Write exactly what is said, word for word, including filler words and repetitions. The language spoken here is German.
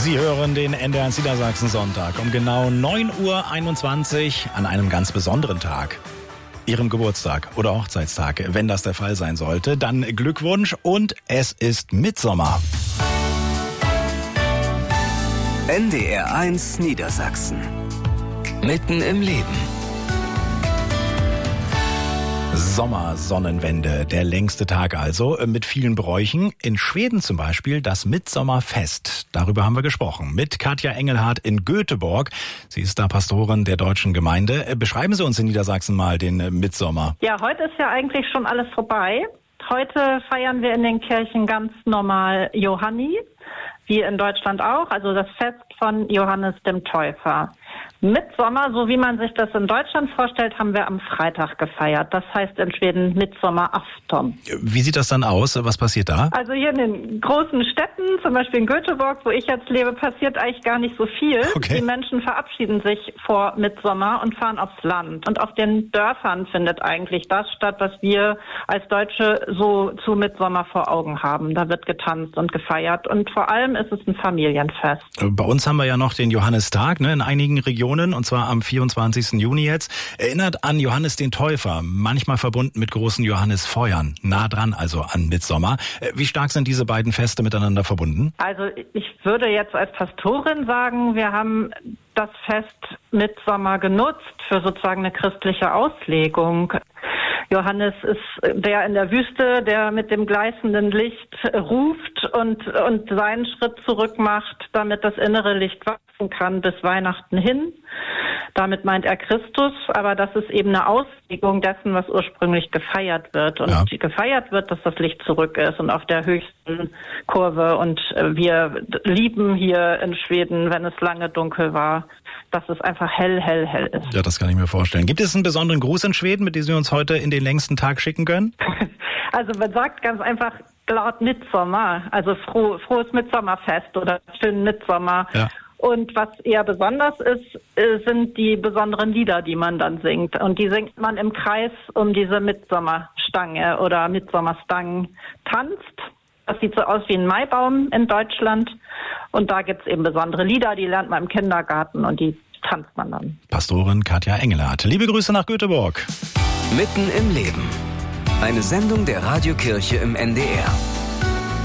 Sie hören den N D R eins Niedersachsen Sonntag um genau neun Uhr einundzwanzig an einem ganz besonderen Tag. Ihrem Geburtstag oder Hochzeitstag. Wenn das der Fall sein sollte, dann Glückwunsch und es ist Mittsommer. N D R eins Niedersachsen. Mitten im Leben. Sommersonnenwende, der längste Tag also, mit vielen Bräuchen. In Schweden zum Beispiel das Mittsommerfest. Darüber haben wir gesprochen mit Katja Engelhardt in Göteborg. Sie ist da Pastorin der deutschen Gemeinde. Beschreiben Sie uns in Niedersachsen mal den Mittsommer. Ja, heute ist ja eigentlich schon alles vorbei. Heute feiern wir in den Kirchen ganz normal Johanni, wie in Deutschland auch, also das Fest von Johannes dem Täufer. Mittsommer, so wie man sich das in Deutschland vorstellt, haben wir am Freitag gefeiert. Das heißt in Schweden Midsommarafton. Wie sieht das dann aus? Was passiert da? Also hier in den großen Städten, zum Beispiel in Göteborg, wo ich jetzt lebe, passiert eigentlich gar nicht so viel. Okay. Die Menschen verabschieden sich vor Mittsommer und fahren aufs Land. Und auf den Dörfern findet eigentlich das statt, was wir als Deutsche so zu Mittsommer vor Augen haben. Da wird getanzt und gefeiert und vor allem ist es ein Familienfest. Bei uns haben wir ja noch den Johannistag, ne, in einigen Regionen. Und zwar am vierundzwanzigsten Juni jetzt. Erinnert an Johannes den Täufer, manchmal verbunden mit großen Johannisfeuern. Nah dran also an Mittsommer. Wie stark sind diese beiden Feste miteinander verbunden? Also ich würde jetzt als Pastorin sagen, wir haben das Fest Mittsommer genutzt für sozusagen eine christliche Auslegung. Johannes ist der in der Wüste, der mit dem gleißenden Licht ruft und, und seinen Schritt zurück macht, damit das innere Licht wachsen kann bis Weihnachten hin. Damit meint er Christus, aber das ist eben eine Auslegung dessen, was ursprünglich gefeiert wird. Und ja. gefeiert wird, dass das Licht zurück ist und auf der höchsten Kurve. Und wir lieben hier in Schweden, wenn es lange dunkel war, dass es einfach hell, hell, hell ist. Ja, das kann ich mir vorstellen. Gibt es einen besonderen Gruß in Schweden, mit dem Sie uns heute in den längsten Tag schicken können? Also man sagt ganz einfach Glad Mittsommer, also froh, frohes Mittsommerfest oder schönen Mittsommer. Ja. Und was eher besonders ist, sind die besonderen Lieder, die man dann singt. Und die singt man im Kreis um diese Mittsommerstange oder Mittsommerstangen tanzt. Das sieht so aus wie ein Maibaum in Deutschland. Und da gibt's eben besondere Lieder, die lernt man im Kindergarten und die tanzt man dann. Pastorin Katja Engelhardt. Liebe Grüße nach Göteborg. Mitten im Leben. Eine Sendung der Radiokirche im N D R.